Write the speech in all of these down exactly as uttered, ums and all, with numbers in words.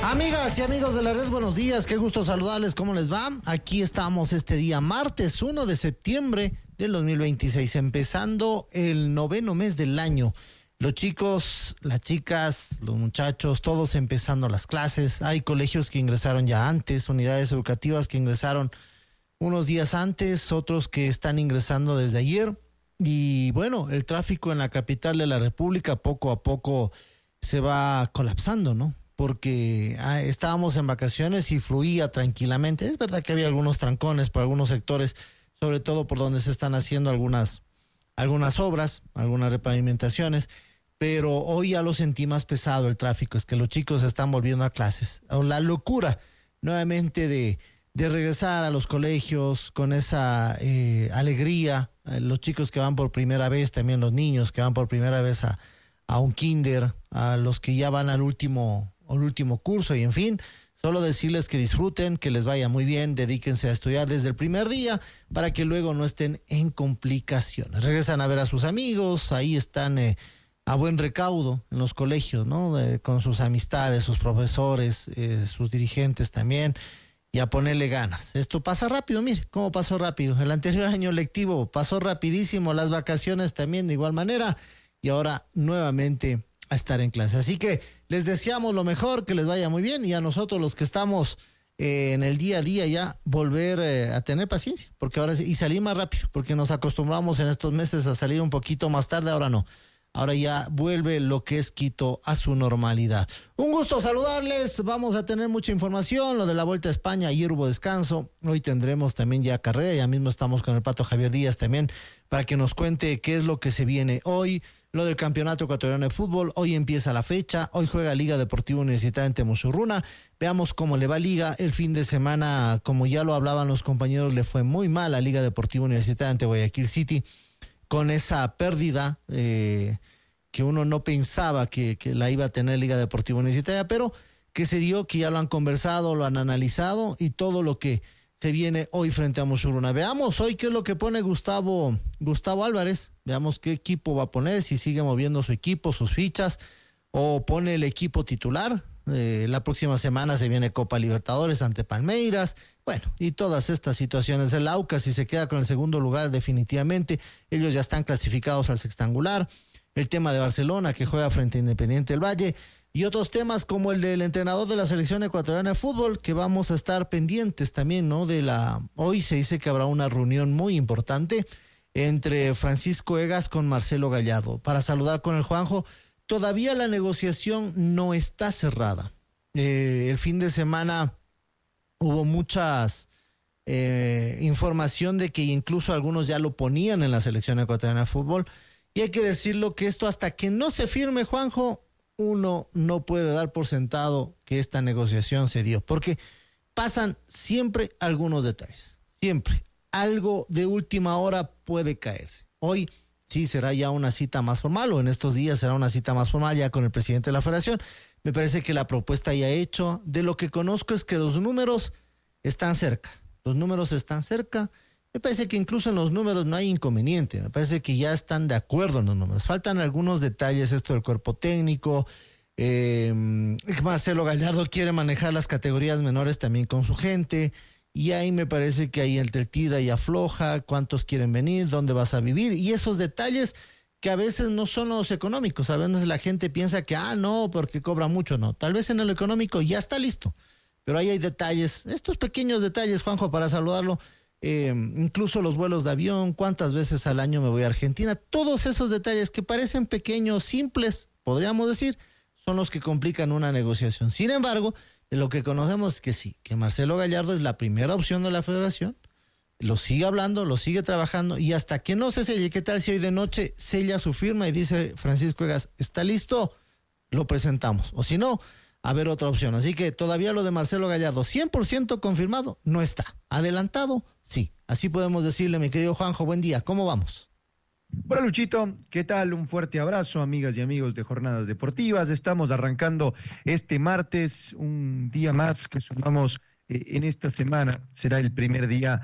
Amigas y amigos de la red, buenos días, qué gusto saludarles, ¿cómo les va? Aquí estamos este día, martes uno de septiembre del dos mil veintiséis, empezando el noveno mes del año. Los chicos, las chicas, los muchachos, todos empezando las clases. Hay colegios que ingresaron ya antes, unidades educativas que ingresaron unos días antes, otros que están ingresando desde ayer. Y bueno, el tráfico en la capital de la República poco a poco se va colapsando, ¿no? Porque ah, estábamos en vacaciones y fluía tranquilamente. Es verdad que había algunos trancones por algunos sectores, sobre todo por donde se están haciendo algunas, algunas obras, algunas repavimentaciones, pero hoy ya lo sentí más pesado el tráfico, es que los chicos están volviendo a clases. O la locura nuevamente de, de regresar a los colegios con esa eh, alegría, eh, los chicos que van por primera vez, también los niños que van por primera vez a, a un kinder, a los que ya van al último el último curso y en fin, solo decirles que disfruten, que les vaya muy bien, dedíquense a estudiar desde el primer día para que luego no estén en complicaciones. Regresan a ver a sus amigos, ahí están eh, a buen recaudo en los colegios, ¿no? Eh, con sus amistades, sus profesores, eh, sus dirigentes también, y a ponerle ganas. Esto pasa rápido, mire cómo pasó rápido. El anterior año lectivo pasó rapidísimo, las vacaciones también de igual manera, y ahora nuevamente a estar en clase. Así que les deseamos lo mejor, que les vaya muy bien, y a nosotros los que estamos eh, en el día a día ya volver eh, a tener paciencia, porque ahora sí, y salir más rápido, porque nos acostumbramos en estos meses a salir un poquito más tarde, ahora no. Ahora ya vuelve lo que es Quito a su normalidad. Un gusto saludarles, vamos a tener mucha información, lo de la Vuelta a España, ayer hubo descanso, hoy tendremos también ya carrera, ya mismo estamos con el Pato Javier Díaz también, para que nos cuente qué es lo que se viene hoy, lo del Campeonato Ecuatoriano de Fútbol, hoy empieza la fecha, hoy juega Liga Deportiva Universitaria en Temusurruna, veamos cómo le va Liga, el fin de semana, como ya lo hablaban los compañeros, le fue muy mal a Liga Deportiva Universitaria ante Guayaquil City, con esa pérdida eh, que uno no pensaba que, que la iba a tener Liga Deportiva Universitaria, pero que se dio, que ya lo han conversado, lo han analizado y todo lo que se viene hoy frente a Musuruna. Veamos hoy qué es lo que pone Gustavo, Gustavo Álvarez, veamos qué equipo va a poner, si sigue moviendo su equipo, sus fichas, o pone el equipo titular. Eh, la próxima semana se viene Copa Libertadores ante Palmeiras, bueno, y todas estas situaciones. El Aucas, si se queda con el segundo lugar definitivamente, ellos ya están clasificados al sextangular. El tema de Barcelona, que juega frente a Independiente del Valle, y otros temas como el del entrenador de la selección ecuatoriana de fútbol, que vamos a estar pendientes también, ¿no? De la, hoy se dice que habrá una reunión muy importante entre Francisco Egas con Marcelo Gallardo, para saludar con el Juanjo. Todavía la negociación no está cerrada. Eh, el fin de semana hubo muchas eh, información de que incluso algunos ya lo ponían en la selección ecuatoriana de fútbol, y hay que decirlo que esto hasta que no se firme, Juanjo, uno no puede dar por sentado que esta negociación se dio, porque pasan siempre algunos detalles, siempre algo de última hora puede caerse. Hoy sí será ya una cita más formal, o en estos días será una cita más formal ya con el presidente de la federación. Me parece que la propuesta ya hecho, de lo que conozco es que los números están cerca, los números están cerca. Me parece que incluso en los números no hay inconveniente, me parece que ya están de acuerdo en los números. Faltan algunos detalles, esto del cuerpo técnico, eh, Marcelo Gallardo quiere manejar las categorías menores también con su gente, y ahí me parece que ahí el tira y afloja, cuántos quieren venir, dónde vas a vivir, y esos detalles que a veces no son los económicos. A veces la gente piensa que, ah, no, porque cobra mucho, no, tal vez en el económico ya está listo, pero ahí hay detalles, estos pequeños detalles, Juanjo, para saludarlo. Eh, incluso los vuelos de avión, cuántas veces al año me voy a Argentina, todos esos detalles que parecen pequeños, simples, podríamos decir, son los que complican una negociación. Sin embargo, de lo que conocemos es que sí, que Marcelo Gallardo es la primera opción de la federación, lo sigue hablando, lo sigue trabajando, y hasta que no se selle, ¿qué tal si hoy de noche sella su firma y dice Francisco Egas, está listo? Lo presentamos, o si no, a ver otra opción. Así que todavía lo de Marcelo Gallardo, cien por ciento confirmado, no está. Adelantado, sí. Así podemos decirle, mi querido Juanjo, buen día, ¿cómo vamos? Hola Luchito, ¿qué tal? Un fuerte abrazo, amigas y amigos de Jornadas Deportivas. Estamos arrancando este martes, un día más que sumamos eh, en esta semana. Será el primer día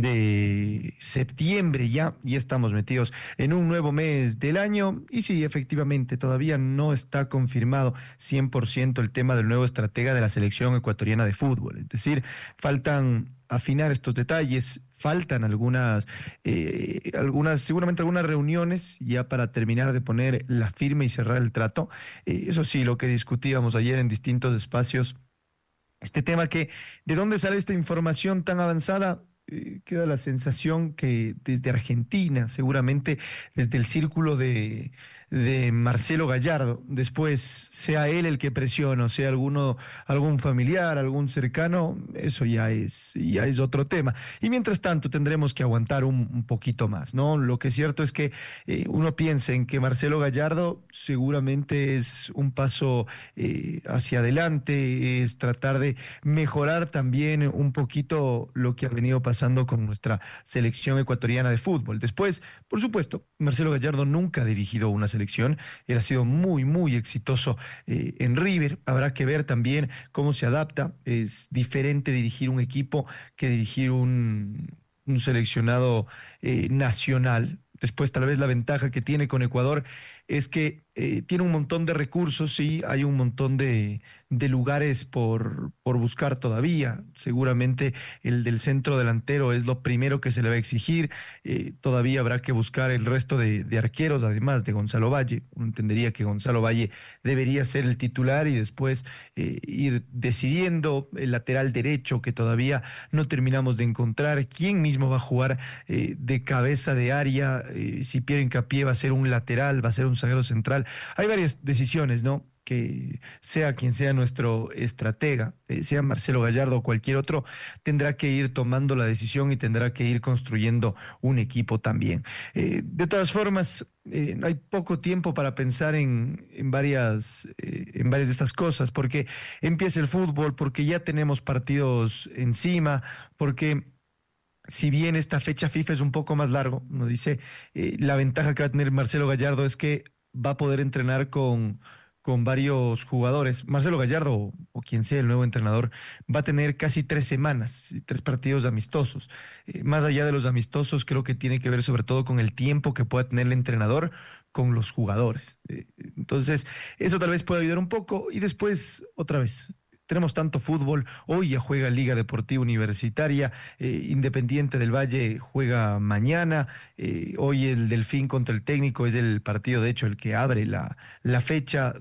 de septiembre ya, ya estamos metidos en un nuevo mes del año y sí, efectivamente, todavía no está confirmado cien por ciento el tema del nuevo estratega de la selección ecuatoriana de fútbol. Es decir, faltan afinar estos detalles, faltan algunas, eh, algunas, seguramente algunas reuniones ya para terminar de poner la firma y cerrar el trato. Eh, eso sí, lo que discutíamos ayer en distintos espacios, este tema que, ¿de dónde sale esta información tan avanzada? Eh, queda la sensación que desde Argentina, seguramente desde el círculo de, de Marcelo Gallardo, después sea él el que presiona, o sea alguno, algún familiar, algún cercano, eso ya es, ya es otro tema. Y mientras tanto tendremos que aguantar un, un poquito más, ¿no? Lo que es cierto es que eh, uno piensa en que Marcelo Gallardo seguramente es un paso eh, hacia adelante, es tratar de mejorar también un poquito lo que ha venido pasando pasando con nuestra selección ecuatoriana de fútbol. Después, por supuesto, Marcelo Gallardo nunca ha dirigido una selección, él ha sido muy, muy exitoso eh, en River, habrá que ver también cómo se adapta, es diferente dirigir un equipo que dirigir un, un seleccionado eh, nacional. Después, tal vez la ventaja que tiene con Ecuador es que eh, tiene un montón de recursos, sí, hay un montón de, de lugares por, por buscar todavía. Seguramente el del centro delantero es lo primero que se le va a exigir. Eh, todavía habrá que buscar el resto de, de arqueros, además de Gonzalo Valle. Uno entendería que Gonzalo Valle debería ser el titular y después eh, ir decidiendo el lateral derecho, que todavía no terminamos de encontrar. ¿Quién mismo va a jugar eh, de cabeza de área? Eh, si Piero Hincapié va a ser un lateral, va a ser un zaguero central. Hay varias decisiones, ¿no? Que sea quien sea nuestro estratega, eh, sea Marcelo Gallardo o cualquier otro, tendrá que ir tomando la decisión y tendrá que ir construyendo un equipo también. Eh, de todas formas, eh, hay poco tiempo para pensar en, en, varias, eh, en varias de estas cosas, porque empieza el fútbol, porque ya tenemos partidos encima, porque si bien esta fecha FIFA es un poco más largo, uno dice, eh, la ventaja que va a tener Marcelo Gallardo es que va a poder entrenar con, con varios jugadores. Marcelo Gallardo, o, o quien sea el nuevo entrenador, va a tener casi tres semanas, tres partidos amistosos. Eh, más allá de los amistosos, creo que tiene que ver sobre todo con el tiempo que pueda tener el entrenador con los jugadores. Eh, entonces, eso tal vez pueda ayudar un poco. Y después, otra vez, tenemos tanto fútbol, hoy ya juega Liga Deportiva Universitaria, eh, Independiente del Valle juega mañana, eh, hoy el Delfín contra el Técnico es el partido, de hecho, el que abre la, la fecha.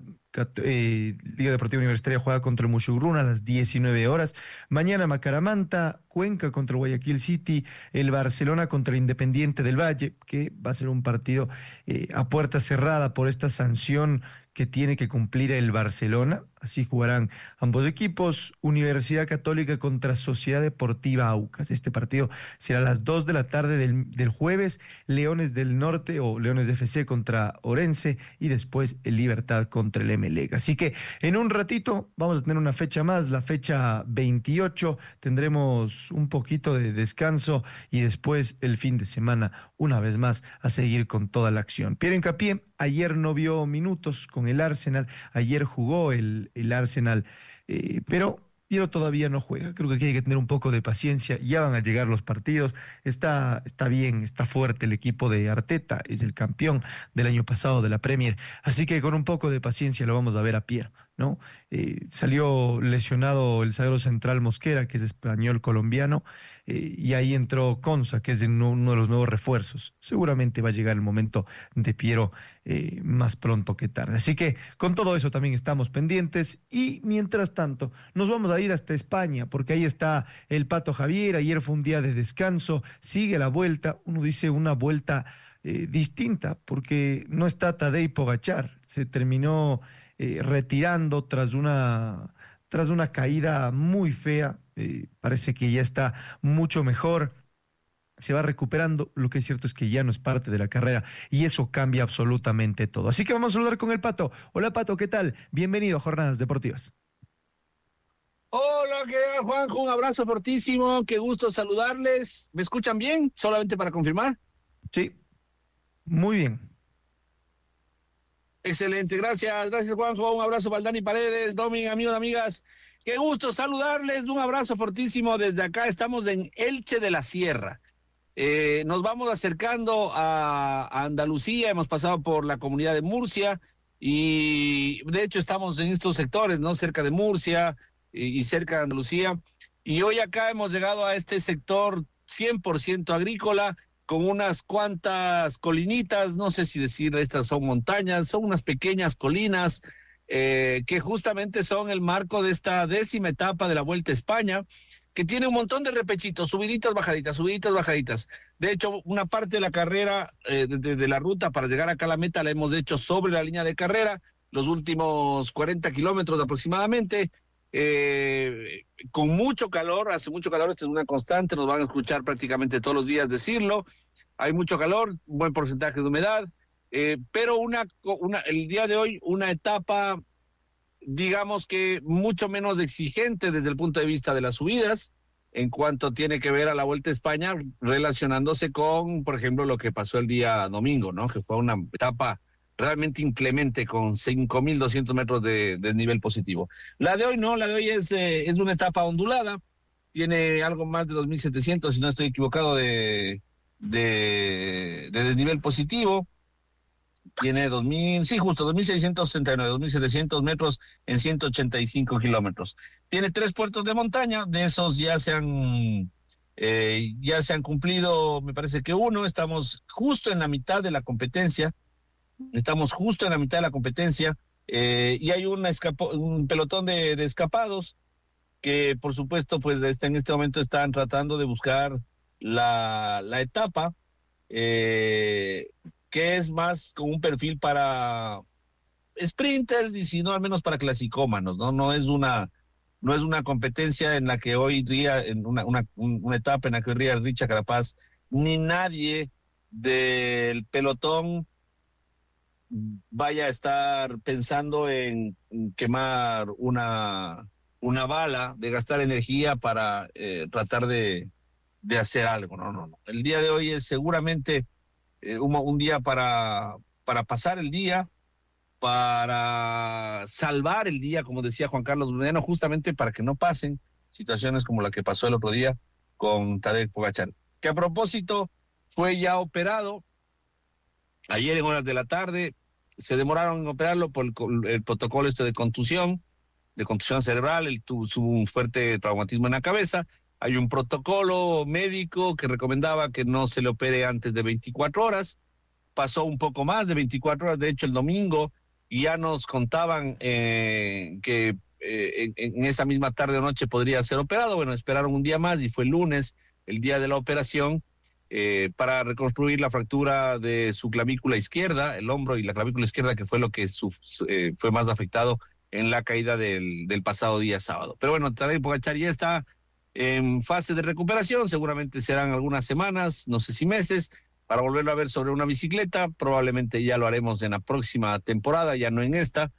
Eh, Liga Deportiva Universitaria juega contra el Mushurruna a las diecinueve horas. Mañana Macaramanta, Cuenca contra Guayaquil City, el Barcelona contra Independiente del Valle, que va a ser un partido eh, a puerta cerrada por esta sanción que tiene que cumplir el Barcelona. Así jugarán ambos equipos. Universidad Católica contra Sociedad Deportiva Aucas. Este partido será a las dos de la tarde del, del jueves. Leones del Norte o Leones de F C contra Orense y después el Libertad contra el Emelec. Así que en un ratito vamos a tener una fecha más, la fecha veintiocho. Tendremos un poquito de descanso y después el fin de semana una vez más a seguir con toda la acción. Piero Hincapié ayer no vio minutos con el Arsenal, ayer jugó el, el Arsenal, eh, pero Piero todavía no juega. Creo que aquí hay que tener un poco de paciencia, ya van a llegar los partidos, está, está bien, está fuerte el equipo de Arteta, es el campeón del año pasado de la Premier, así que con un poco de paciencia lo vamos a ver a Piero, ¿no? Eh, salió lesionado el zaguero central Mosquera, que es español colombiano, eh, y ahí entró Conza, que es uno de los nuevos refuerzos. Seguramente va a llegar el momento de Piero eh, más pronto que tarde. Así que con todo eso también estamos pendientes y mientras tanto nos vamos a ir hasta España, porque ahí está el Pato Javier. Ayer fue un día de descanso, sigue la vuelta, uno dice una vuelta eh, distinta, porque no está Tadej Pogačar, se terminó eh, retirando tras una, tras una caída muy fea. Eh, parece que ya está mucho mejor, se va recuperando. Lo que es cierto es que ya no es parte de la carrera y eso cambia absolutamente todo. Así que vamos a saludar con el Pato. Hola Pato, ¿qué tal? Bienvenido a Jornadas Deportivas. Hola, ¿qué tal, Juanjo? Un abrazo fortísimo, qué gusto saludarles. ¿Me escuchan bien? Solamente para confirmar. Sí, muy bien. Excelente, gracias, gracias Juanjo. Un abrazo para Dani Paredes, Domin, amigos, amigas. Qué gusto saludarles, un abrazo fortísimo desde acá. Estamos en Elche de la Sierra. Eh, nos vamos acercando a, a Andalucía, hemos pasado por la comunidad de Murcia y de hecho estamos en estos sectores, ¿no? Cerca de Murcia y, y cerca de Andalucía. Y hoy acá hemos llegado a este sector cien por ciento agrícola, con unas cuantas colinitas, no sé si decir estas son montañas, son unas pequeñas colinas eh, que justamente son el marco de esta décima etapa de la Vuelta a España, que tiene un montón de repechitos, subiditas, bajaditas, subiditas, bajaditas. De hecho, una parte de la carrera, eh, de, de la ruta para llegar acá a la meta la hemos hecho sobre la línea de carrera, los últimos cuarenta kilómetros aproximadamente, eh, con mucho calor, hace mucho calor, esto es una constante, nos van a escuchar prácticamente todos los días decirlo, hay mucho calor, un buen porcentaje de humedad, eh, pero una, una, el día de hoy una etapa, digamos que mucho menos exigente desde el punto de vista de las subidas, en cuanto tiene que ver a la Vuelta a España, relacionándose con, por ejemplo, lo que pasó el día domingo, ¿no? Que fue una etapa realmente inclemente con cinco mil doscientos metros de, de nivel positivo. La de hoy no, la de hoy es, eh, es una etapa ondulada, tiene algo más de dos mil setecientos, si no estoy equivocado, de, de, de desnivel positivo. Tiene dos mil, sí, justo, dos mil seiscientos sesenta y nueve, dos mil setecientos metros en ciento ochenta y cinco kilómetros. Tiene tres puertos de montaña, de esos ya se han, eh, ya se han cumplido, me parece que uno, estamos justo en la mitad de la competencia, estamos justo en la mitad de la competencia, eh, y hay una escapo, un pelotón de, de escapados que, por supuesto, pues este, en este momento están tratando de buscar la, la etapa, eh, que es más con un perfil para sprinters y si no al menos para clasicómanos, ¿no? No es una, no es una competencia en la que hoy día, en una, una, una etapa en la que hoy día Richard Carapaz, ni nadie del pelotón vaya a estar pensando en quemar una, una bala, de gastar energía para eh, tratar de, de hacer algo, no, no, no. El día de hoy es seguramente Eh, un, un día para, para pasar el día, para salvar el día, como decía Juan Carlos Bruneno, justamente para que no pasen situaciones como la que pasó el otro día con Tadej Pogačar, que a propósito fue ya operado ayer en horas de la tarde. Se demoraron en operarlo por el, el protocolo este de contusión, de contusión cerebral, él tuvo un fuerte traumatismo en la cabeza. Hay un protocolo médico que recomendaba que no se le opere antes de veinticuatro horas. Pasó un poco más de veinticuatro horas, de hecho el domingo, y ya nos contaban eh, que eh, en, en esa misma tarde o noche podría ser operado. Bueno, esperaron un día más y fue el lunes, el día de la operación, eh, para reconstruir la fractura de su clavícula izquierda, el hombro y la clavícula izquierda, que fue lo que su, su, eh, fue más afectado en la caída del, del pasado día sábado. Pero bueno, Tadej Pogačar ya está en fase de recuperación, seguramente serán algunas semanas, no sé si meses, para volverlo a ver sobre una bicicleta. Probablemente ya lo haremos en la próxima temporada, ya no en esta,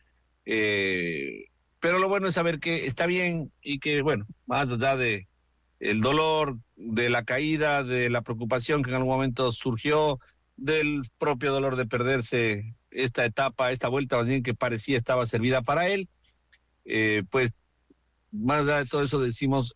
eh, pero lo bueno es saber que está bien y que, bueno, más allá de el dolor, de la caída, de la preocupación que en algún momento surgió, del propio dolor de perderse esta etapa, esta vuelta más bien que parecía estaba servida para él, eh, pues más allá de todo eso decimos,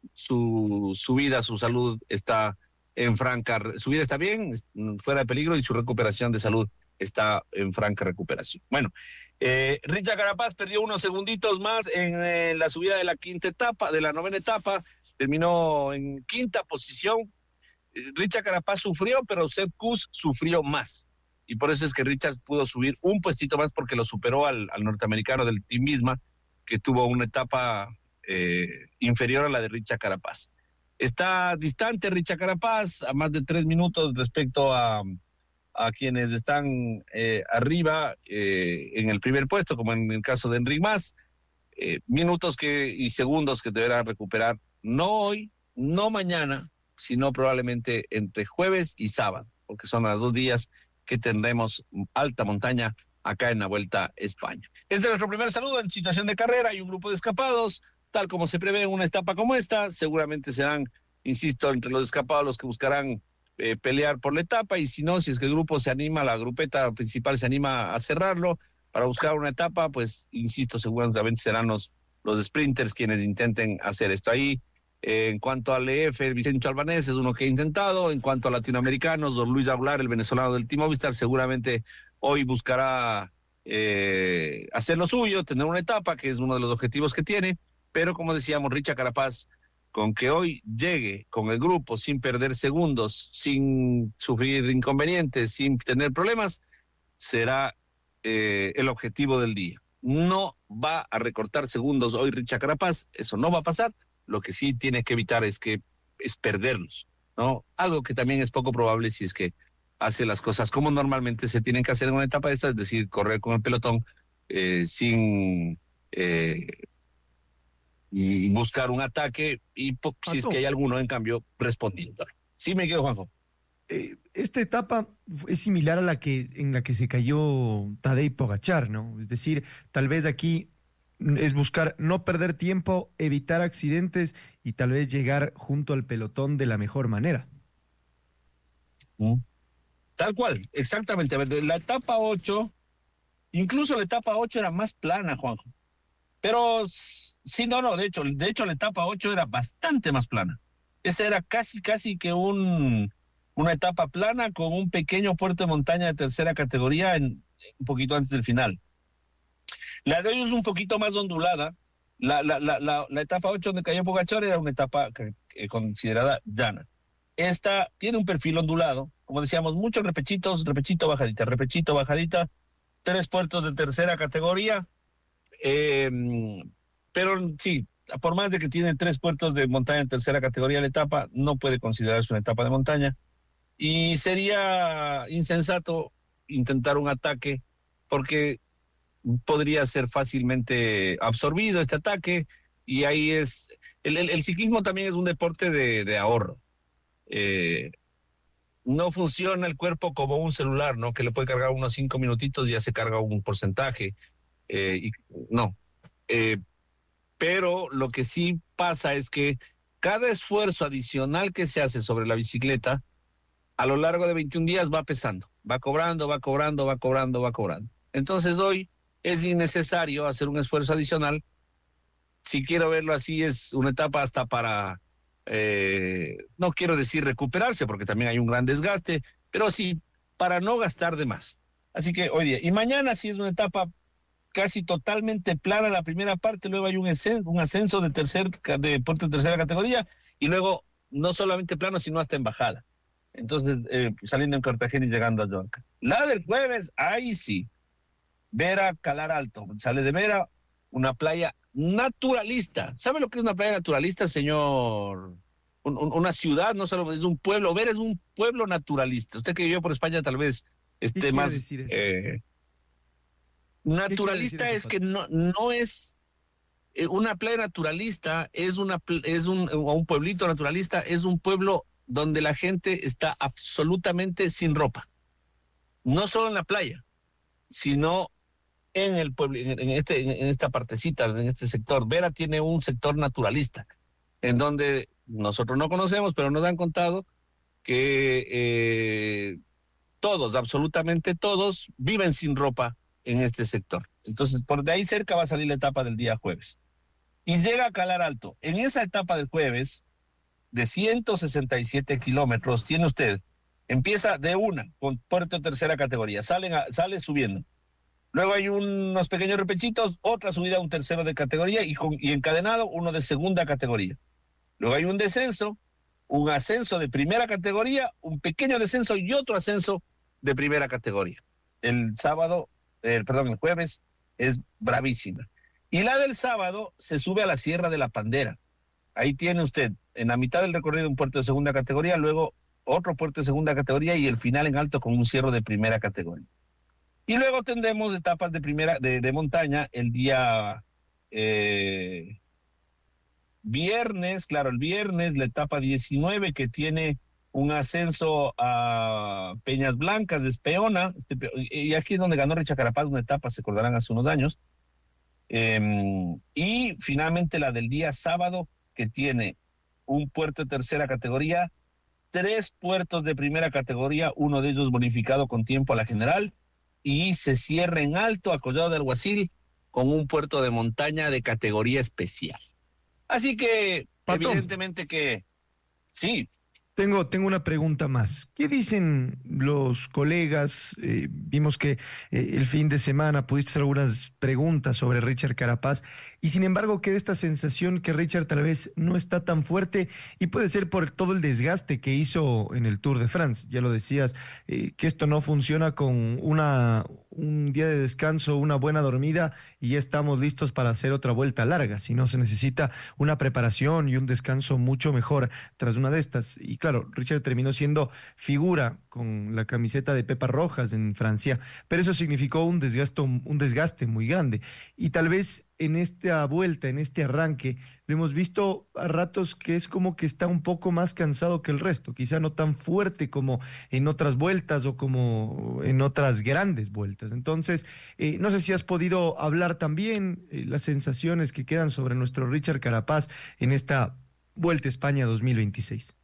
Su, su vida, su salud está en franca, su vida está bien, fuera de peligro, y su recuperación de salud está en franca recuperación. Bueno, eh, Richard Carapaz perdió unos segunditos más en eh, la subida de la quinta etapa, de la novena etapa, terminó en quinta posición. Eh, Richard Carapaz sufrió, pero Sepp Kuss sufrió más, y por eso es que Richard pudo subir un puestito más, porque lo superó al, al norteamericano del Team Visma, que tuvo una etapa Eh, inferior a la de Richard Carapaz. Está distante Richard Carapaz a más de tres minutos respecto a, a quienes están eh, arriba eh, en el primer puesto, como en el caso de Enric Mas, eh, minutos que, y segundos que deberá recuperar no hoy, no mañana, sino probablemente entre jueves y sábado, porque son los dos días que tendremos alta montaña acá en la Vuelta a España. Este es nuestro primer saludo en situación de carrera. Hay un grupo de escapados, tal como se prevé en una etapa como esta. Seguramente serán, insisto, entre los escapados los que buscarán eh, pelear por la etapa, y si no, si es que el grupo se anima, la grupeta principal se anima a cerrarlo para buscar una etapa, pues, insisto, seguramente serán los, los sprinters quienes intenten hacer esto. Ahí, eh, en cuanto al E F, Vicente Albanés es uno que ha intentado. En cuanto a latinoamericanos, don Luis Aular, el venezolano del Team Movistar, seguramente hoy buscará eh, hacer lo suyo, tener una etapa, que es uno de los objetivos que tiene. Pero como decíamos, Richard Carapaz, con que hoy llegue con el grupo sin perder segundos, sin sufrir inconvenientes, sin tener problemas, será eh, el objetivo del día. No va a recortar segundos hoy Richard Carapaz, eso no va a pasar. Lo que sí tiene que evitar es que es perderlos, ¿no? Algo que también es poco probable si es que hace las cosas como normalmente se tienen que hacer en una etapa de esta, es decir, correr con el pelotón eh, sin eh, y buscar un ataque y si es que hay alguno, en cambio, respondiendo. Sí, me quedo, Juanjo. Eh, esta etapa es similar a la que en la que se cayó Tadej Pogačar, ¿no? Es decir, tal vez aquí es buscar no perder tiempo, evitar accidentes y tal vez llegar junto al pelotón de la mejor manera. Mm. Tal cual, exactamente. A ver, la etapa ocho, incluso la etapa ocho era más plana, Juanjo. Pero sí, no, no, de hecho, de hecho la etapa ocho era bastante más plana. Esa era casi, casi que un... una etapa plana con un pequeño puerto de montaña de tercera categoría en, un poquito antes del final. La de hoy es un poquito más ondulada. La, la, la, la, la etapa ocho donde cayó Pogačar era una etapa que, que considerada llana. Esta tiene un perfil ondulado, como decíamos, muchos repechitos, repechito, bajadita, repechito, bajadita, tres puertos de tercera categoría, eh, pero sí, por más de que tiene tres puertos de montaña de tercera categoría la etapa, no puede considerarse una etapa de montaña. Y sería insensato intentar un ataque porque podría ser fácilmente absorbido este ataque y ahí es... El, el, el ciclismo también es un deporte de, de ahorro. Eh, no funciona el cuerpo como un celular, ¿no? Que le puede cargar unos cinco minutitos y ya se carga un porcentaje. Eh, y, no. Eh, pero lo que sí pasa es que cada esfuerzo adicional que se hace sobre la bicicleta a lo largo de veintiún días va pesando, va cobrando, va cobrando, va cobrando, va cobrando. Entonces hoy es innecesario hacer un esfuerzo adicional. Si quiero verlo así, es una etapa hasta para, eh, no quiero decir recuperarse, porque también hay un gran desgaste, pero sí para no gastar de más. Así que hoy día, y mañana sí es una etapa casi totalmente plana la primera parte, luego hay un ascenso, un ascenso de, tercer, de puerto de tercera categoría, y luego no solamente plano, sino hasta en bajada. Entonces, eh, saliendo en Cartagena y llegando a Llorca. La del jueves, ahí sí. Vera, Calar Alto. Sale de Vera, una playa naturalista. ¿Sabe lo que es una playa naturalista, señor? Un, un, una ciudad, no solo es un pueblo. Vera es un pueblo naturalista. Usted que vivió por España tal vez esté más... Decir eso? Eh, naturalista es que no, no es... Eh, una playa naturalista es, una, es un, o un pueblito naturalista, es un pueblo donde la gente está absolutamente sin ropa. No solo en la playa, sino en el pueblo, en, en, este, en esta partecita, en este sector. Vera tiene un sector naturalista, en donde nosotros no conocemos, pero nos han contado que eh, todos, absolutamente todos, viven sin ropa en este sector. Entonces, por de ahí cerca va a salir la etapa del día jueves. Y llega a Calar Alto. En esa etapa del jueves, de ciento sesenta y siete kilómetros, tiene usted, empieza de una, con puerto de tercera categoría, salen a, sale subiendo. Luego hay unos pequeños repechitos, otra subida a un tercero de categoría y, con, y encadenado uno de segunda categoría. Luego hay un descenso, un ascenso de primera categoría, un pequeño descenso y otro ascenso de primera categoría. El sábado, eh, perdón, el jueves es bravísima. Y la del sábado se sube a la Sierra de la Pandera. Ahí tiene usted, en la mitad del recorrido, un puerto de segunda categoría, luego otro puerto de segunda categoría y el final en alto con un cierre de primera categoría. Y luego tendremos etapas de primera de, de montaña el día eh, viernes, claro, el viernes, la etapa diecinueve que tiene un ascenso a Peñas Blancas de Espeona, este, y aquí es donde ganó Richard Carapaz una etapa, se acordarán, hace unos años. Eh, y finalmente la del día sábado, que tiene un puerto de tercera categoría, tres puertos de primera categoría, uno de ellos bonificado con tiempo a la general, y se cierra en alto a Collado de Alguacil con un puerto de montaña de categoría especial. Así que, Pato, evidentemente que sí. Tengo, tengo una pregunta más. ¿Qué dicen los colegas? Eh, vimos que eh, el fin de semana pudiste hacer algunas preguntas sobre Richard Carapaz y sin embargo queda esta sensación que Richard tal vez no está tan fuerte y puede ser por todo el desgaste que hizo en el Tour de France. Ya lo decías, eh, que esto no funciona con una, un día de descanso, una buena dormida y ya estamos listos para hacer otra vuelta larga, sino se necesita una preparación y un descanso mucho mejor tras una de estas. Y claro, Richard terminó siendo figura con la camiseta de Pepa Rojas en Francia, pero eso significó un desgaste, un desgaste muy grande. Y tal vez en esta vuelta, en este arranque, lo hemos visto a ratos que es como que está un poco más cansado que el resto, quizá no tan fuerte como en otras vueltas o como en otras grandes vueltas. Entonces, eh, no sé si has podido hablar también eh, las sensaciones que quedan sobre nuestro Richard Carapaz en esta Vuelta a España dos mil veintiséis.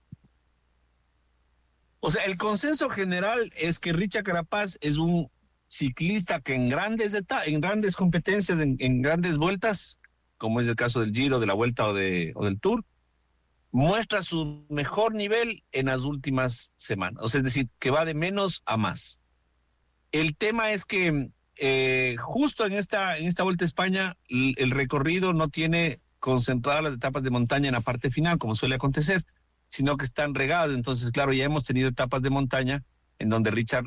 O sea, el consenso general es que Richard Carapaz es un ciclista que en grandes eta- en grandes competencias, en, en grandes vueltas, como es el caso del Giro, de la Vuelta o, de, o del Tour, muestra su mejor nivel en las últimas semanas. O sea, es decir, que va de menos a más. El tema es que eh, justo en esta, en esta Vuelta a España, el, el recorrido no tiene concentradas las etapas de montaña en la parte final, como suele acontecer, sino que están regadas. Entonces, claro, ya hemos tenido etapas de montaña en donde Richard,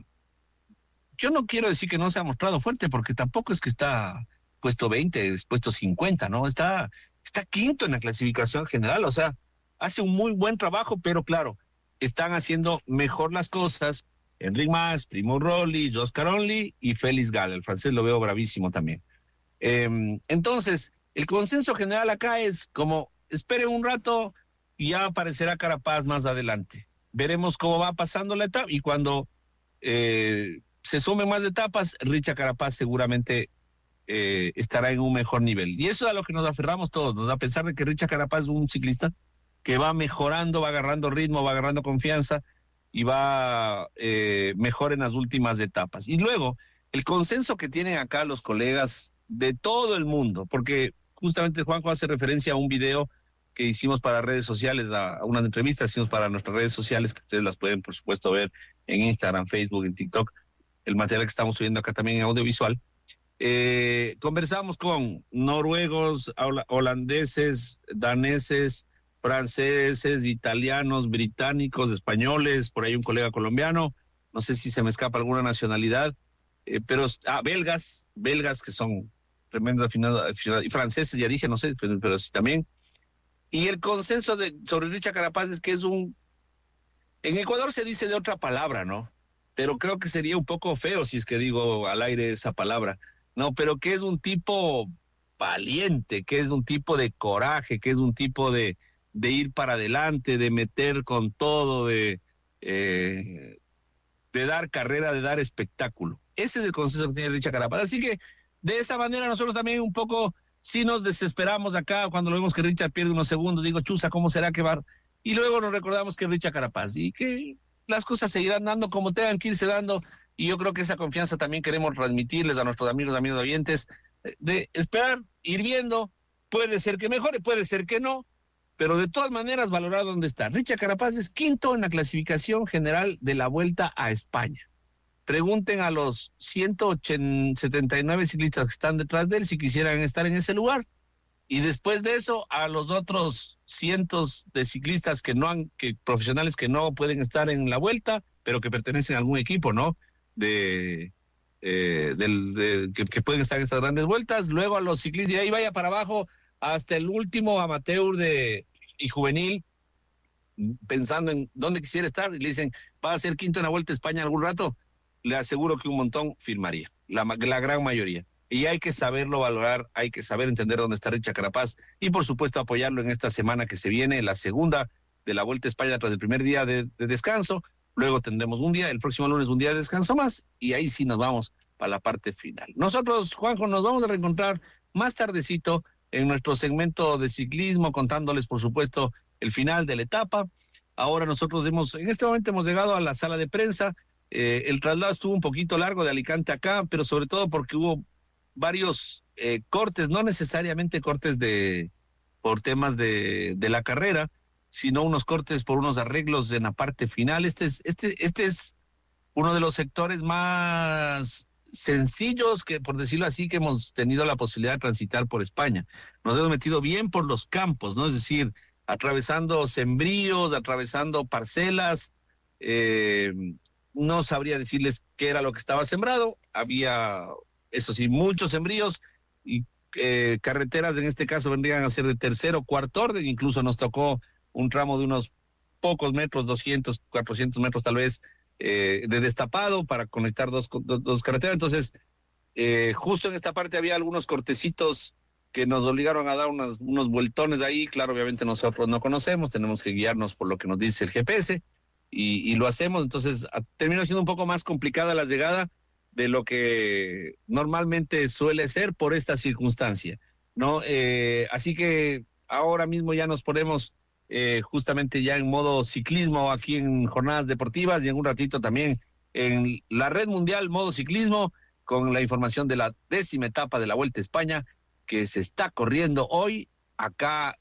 yo no quiero decir que no se ha mostrado fuerte, porque tampoco es que está puesto veinte, puesto cincuenta, ¿no? Está, está quinto en la clasificación general, o sea, hace un muy buen trabajo, pero claro, están haciendo mejor las cosas Enric Mas, Primo Roglic, Oscar Only y Félix Gall, el francés lo veo bravísimo también. Eh, entonces, el consenso general acá es como, espere un rato y ya aparecerá Carapaz más adelante. Veremos cómo va pasando la etapa y cuando eh, se sumen más etapas, Richard Carapaz seguramente eh, estará en un mejor nivel. Y eso es a lo que nos aferramos todos, nos da a pensar de que Richard Carapaz es un ciclista que va mejorando, va agarrando ritmo, va agarrando confianza y va eh, mejor en las últimas etapas. Y luego, el consenso que tienen acá los colegas de todo el mundo, porque justamente Juanjo hace referencia a un video que hicimos para redes sociales, a una entrevista que hicimos para nuestras redes sociales, que ustedes las pueden, por supuesto, ver en Instagram, Facebook, en TikTok, el material que estamos subiendo acá también en audiovisual. Eh, conversamos con noruegos, holandeses, daneses, franceses, italianos, británicos, españoles, por ahí un colega colombiano, no sé si se me escapa alguna nacionalidad, eh, pero ah, belgas, belgas que son tremendos afinados, y franceses, ya dije, no sé, pero, pero sí también. Y el consenso de, sobre Richard Carapaz es que es un... En Ecuador se dice de otra palabra, ¿no? Pero creo que sería un poco feo si es que digo al aire esa palabra, ¿no? Pero que es un tipo valiente, que es un tipo de coraje, que es un tipo de, de ir para adelante, de meter con todo, de, eh, de dar carrera, de dar espectáculo. Ese es el consenso que tiene Richard Carapaz. Así que de esa manera nosotros también un poco... Si nos desesperamos acá cuando lo vemos que Richard pierde unos segundos, digo, chusa, ¿cómo será que va? Y luego nos recordamos que es Richard Carapaz y que las cosas seguirán dando como tengan que irse dando. Y yo creo que esa confianza también queremos transmitirles a nuestros amigos, amigos oyentes, de esperar, ir viendo. Puede ser que mejore, puede ser que no, pero de todas maneras valorar dónde está. Richard Carapaz es quinto en la clasificación general de la Vuelta a España. Pregunten a los ciento setenta y nueve ciclistas que están detrás de él si quisieran estar en ese lugar. Y después de eso, a los otros cientos de ciclistas que no han, que profesionales que no pueden estar en la vuelta, pero que pertenecen a algún equipo, ¿no? De, eh, del, de, que, que pueden estar en estas grandes vueltas. Luego a los ciclistas, y ahí vaya para abajo hasta el último amateur de, y juvenil, pensando en dónde quisiera estar. Y le dicen, va a ser quinto en la Vuelta a España algún rato. Le aseguro que un montón firmaría, la, la gran mayoría. Y hay que saberlo valorar, hay que saber entender dónde está Richard Carapaz y por supuesto apoyarlo en esta semana que se viene, la segunda de la Vuelta a España tras el primer día de, de descanso. Luego tendremos un día, el próximo lunes un día de descanso más y ahí sí nos vamos para la parte final. Nosotros, Juanjo, nos vamos a reencontrar más tardecito en nuestro segmento de ciclismo, contándoles por supuesto el final de la etapa. Ahora nosotros hemos, en este momento hemos llegado a la sala de prensa. Eh, el traslado estuvo un poquito largo de Alicante acá, pero sobre todo porque hubo varios eh, cortes, no necesariamente cortes de por temas de, de la carrera, sino unos cortes por unos arreglos en la parte final. Este es, este, este es uno de los sectores más sencillos, que por decirlo así, que hemos tenido la posibilidad de transitar por España. Nos hemos metido bien por los campos, ¿no? Es decir, atravesando sembríos, atravesando parcelas. Eh, no sabría decirles qué era lo que estaba sembrado. Había, eso sí, muchos sembríos y eh, carreteras, en este caso, vendrían a ser de tercer o cuarto orden. Incluso nos tocó un tramo de unos pocos metros, doscientos, cuatrocientos metros tal vez, eh, de destapado para conectar dos, dos, dos carreteras. Entonces, eh, justo en esta parte había algunos cortecitos que nos obligaron a dar unos, unos vueltones ahí. Claro, obviamente nosotros no conocemos, tenemos que guiarnos por lo que nos dice el G P S y, y lo hacemos. Entonces, a, terminó siendo un poco más complicada la llegada de lo que normalmente suele ser por esta circunstancia, ¿no? Eh, así que ahora mismo ya nos ponemos Eh, justamente ya en modo ciclismo aquí en Jornadas Deportivas y en un ratito también en la Red Mundial Modo Ciclismo con la información de la décima etapa de la Vuelta a España que se está corriendo hoy acá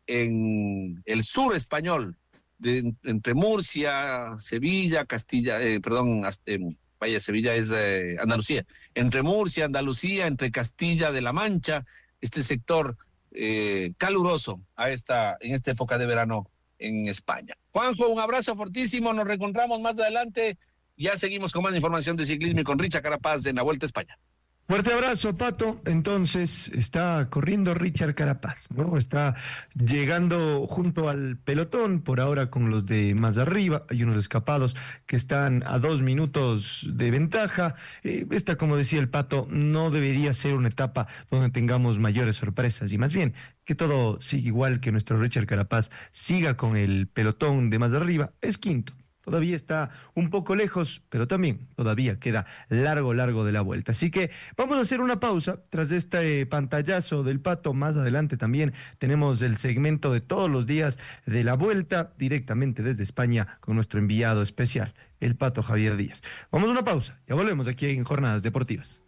en el sur español, de, entre Murcia, Sevilla, Castilla, eh, perdón, eh, vaya, Sevilla es eh, Andalucía, entre Murcia, Andalucía, entre Castilla de la Mancha, este sector eh, caluroso a esta, en esta época de verano en España. Juanjo, un abrazo fortísimo, nos reencontramos más adelante, ya seguimos con más información de ciclismo y con Richard Carapaz en la Vuelta a España. Fuerte abrazo, Pato. Entonces está corriendo Richard Carapaz, ¿no? Está llegando junto al pelotón, por ahora con los de más arriba. Hay unos escapados que están a dos minutos de ventaja. Eh, esta, como decía el Pato, no debería ser una etapa donde tengamos mayores sorpresas y más bien que todo siga igual, que nuestro Richard Carapaz siga con el pelotón de más arriba. Es quinto. Todavía está un poco lejos, pero también todavía queda largo, largo de la vuelta. Así que vamos a hacer una pausa tras este pantallazo del Pato. Más adelante también tenemos el segmento de todos los días de la vuelta directamente desde España con nuestro enviado especial, el Pato Javier Díaz. Vamos a una pausa, ya volvemos aquí en Jornadas Deportivas.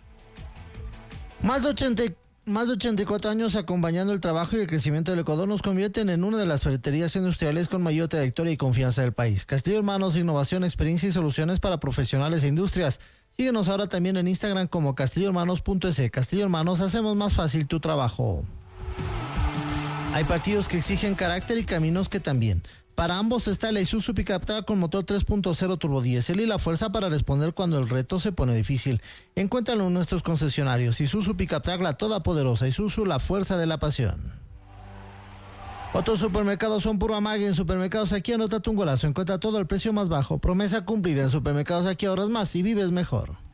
Más de ochenta Más de ochenta y cuatro años acompañando el trabajo y el crecimiento del Ecuador nos convierten en una de las ferreterías industriales con mayor trayectoria y confianza del país. Castillo Hermanos, innovación, experiencia y soluciones para profesionales e industrias. Síguenos ahora también en Instagram como castillo hermanos punto es. Castillo Hermanos, hacemos más fácil tu trabajo. Hay partidos que exigen carácter y caminos que también. Para ambos está la Isuzu Pickup Track con motor tres punto cero turbo diésel y la fuerza para responder cuando el reto se pone difícil. Encuéntralo en nuestros concesionarios. Isuzu Pickup Track, la todopoderosa Isuzu, la fuerza de la pasión. Otros supermercados son puro amague. En Supermercados Aquí anótate un golazo. Encuentra todo al precio más bajo. Promesa cumplida. En Supermercados Aquí ahorras más y vives mejor.